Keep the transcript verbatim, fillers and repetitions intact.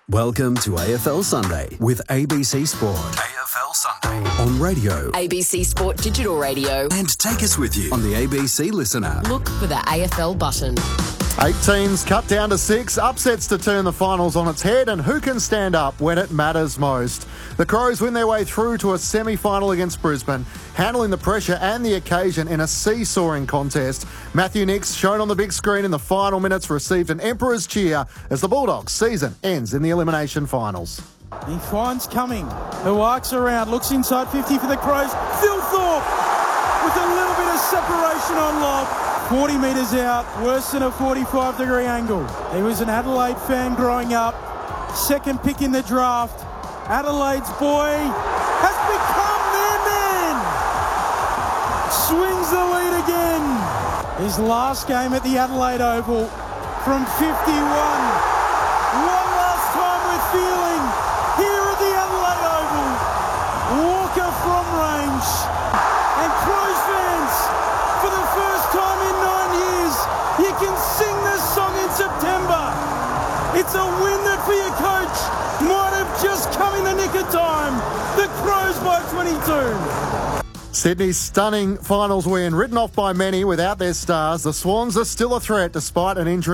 Welcome to A F L Sunday with A B C Sport. A F L Sunday on radio. A B C Sport Digital Radio. And take us with you on the A B C Listen app. Look for the A F L button. Eight teams cut down to six, upsets to turn the finals on its head, and who can stand up when it matters most? The Crows win their way through to a semi-final against Brisbane, handling the pressure and the occasion in a seesawing contest. Matthew Nicks, shown on the big screen in the final minutes, received an Emperor's cheer as the Bulldogs' season ends in the elimination finals. He finds Cumming, who arcs around, looks inside fifty for the Crows. Phil Thorpe with a little bit of separation on lob. forty metres out, worse than a forty-five degree angle. He was an Adelaide fan growing up, second pick in the draft. Adelaide's boy has become their man. Swings the lead again. His last game at the Adelaide Oval from fifty-one. One last time with feeling here at the Adelaide Oval. Walker from range. And Crows fans, for the first time in nine years, you can sing this song in September. It's a win that for your coach might have just come in the nick of time. The Crows by twenty-two. Sydney's stunning finals win, written off by many without their stars. The Swans are still a threat despite an injury.